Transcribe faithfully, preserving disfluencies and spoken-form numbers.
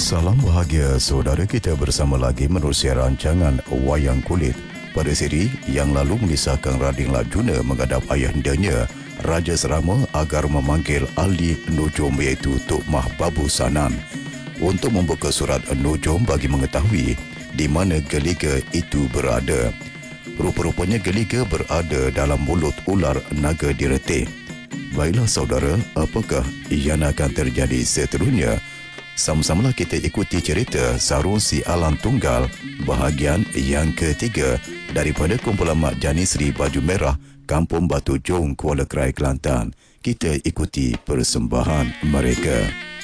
Salam bahagia saudara, kita bersama lagi menerusi rancangan Wayang Kulit. Pada siri yang lalu mengisahkan Rading Lajuna menghadap ayahandanya Raja Serama agar memanggil ahli nujum iaitu Tok Mah Babu Sanan untuk membuka surat nujum bagi mengetahui di mana geliga itu berada. Rupa-rupanya geliga berada dalam mulut ular naga diretih. Baiklah saudara, apakah yang akan terjadi seterusnya? Sama-samalah kita ikuti cerita Sarung Si Alang Tunggal bahagian yang ketiga daripada kumpulan Mak Janisri Baju Merah, Kampung Batu Jong, Kuala Krai, Kelantan. Kita ikuti persembahan mereka.